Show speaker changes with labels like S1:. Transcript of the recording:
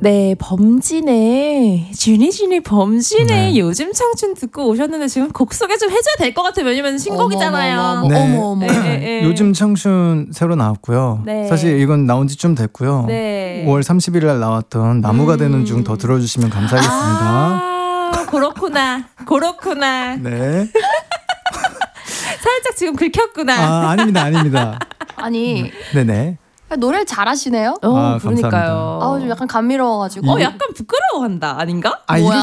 S1: 네, 범진의 주니 범진의 요즘 청춘 듣고 오셨는데 지금 곡 소개 좀 해줘야 될 것 같아요. 왜냐면 신곡이잖아요.
S2: 어머. 요즘 청춘 새로 나왔고요.
S1: 네.
S2: 사실 이건 나온 지 좀 됐고요.
S1: 네.
S2: 5월 30일 날 나왔던 나무가 되는 중 더 들어주시면 감사하겠습니다.
S1: 그렇구나.
S2: 네.
S1: 살짝 지금 긁혔구나.
S2: 아닙니다.
S3: 아니.
S2: 네네.
S3: 노래를 잘하시네요.
S1: 그러니까요.
S2: 감사합니다.
S3: 좀 약간 감미로워가지고.
S1: 약간 부끄러워한다. 아닌가?
S3: 뭐야?